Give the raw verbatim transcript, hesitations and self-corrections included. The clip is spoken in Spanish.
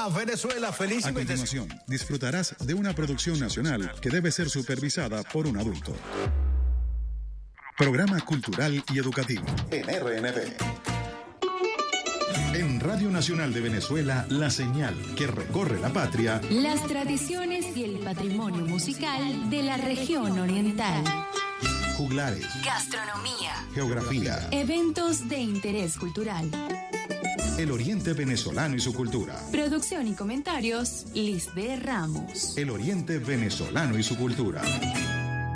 Hola, Venezuela, feliz y A continuación, disfrutarás de una producción nacional que debe ser supervisada por un adulto. Programa cultural y educativo en R N V. En Radio Nacional de Venezuela, la señal que recorre la patria. Las tradiciones y el patrimonio musical de la región oriental. Juglares. Gastronomía. Geografía. Eventos de interés cultural. El Oriente venezolano y su cultura. Producción y comentarios, Lisbeth Ramos. El Oriente venezolano y su cultura.